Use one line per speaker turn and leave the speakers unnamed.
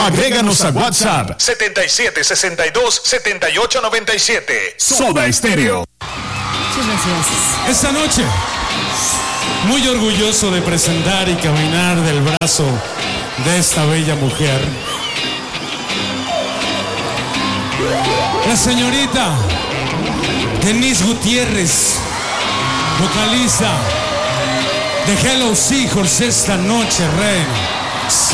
Agréganos a WhatsApp
7762-7897.
Soda Stereo.
Muchas gracias.
Esta noche, muy orgulloso de presentar y caminar del brazo de esta bella mujer, la señorita Denise Gutiérrez, vocalista de Hello Seahorse esta noche, rey.